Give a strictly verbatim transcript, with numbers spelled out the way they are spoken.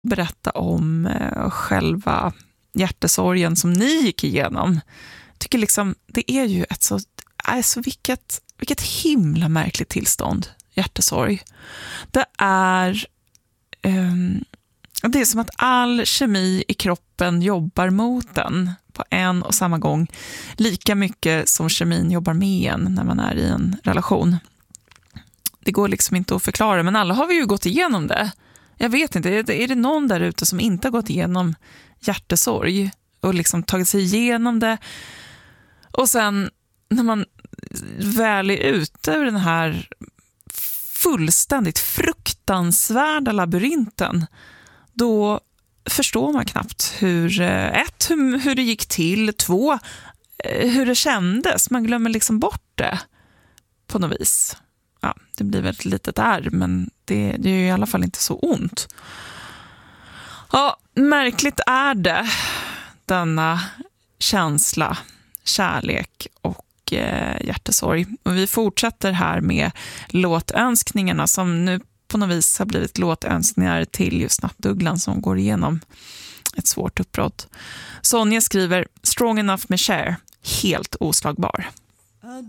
berätta om eh, själva hjärtesorgen som ni gick igenom. Jag tycker liksom, det är ju ett så, alltså vilket, vilket himla märkligt tillstånd, hjärtesorg. Det är, um, det är som att all kemi i kroppen jobbar mot den på en och samma gång. Lika mycket som kemin jobbar med en när man är i en relation. Det går liksom inte att förklara, men alla har vi ju gått igenom det. Jag vet inte, är det någon där ute som inte har gått igenom hjärtesorg och liksom tagit sig igenom det? Och sen när man väl är ute ur den här fullständigt fruktansvärda labyrinten, då förstår man knappt hur, ett, hur, hur det gick till, två, hur det kändes. Man glömmer liksom bort det på något vis. Ja, det blir väl ett litet ärr, men det, det är ju i alla fall inte så ont. Ja, märkligt är det, denna känsla, kärlek och eh, hjärtesorg. Och vi fortsätter här med låtönskningarna som nu på något vis har blivit låtönskningar till just Nattdugglan som går igenom ett svårt uppbrott. Sonja skriver Strong Enough med Cher, helt oslagbar. A